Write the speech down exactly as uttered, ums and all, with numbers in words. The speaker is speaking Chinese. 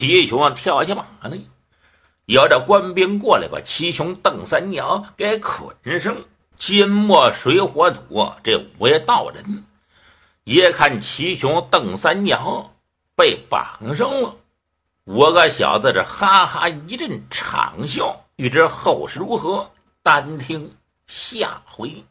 齐雄跳下马来，要这官兵过来把齐雄邓三娘给捆上。金墨水火土这五位道人也看齐雄邓三娘被绑上了，五个小子这哈哈一阵长笑。欲知后事如何，单听下回。